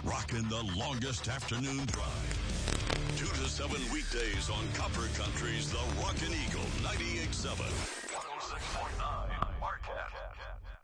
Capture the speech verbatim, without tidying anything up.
rocking the longest afternoon drive. Two to seven weekdays on Copper Country's The Rockin' Eagle ninety-eight point seven.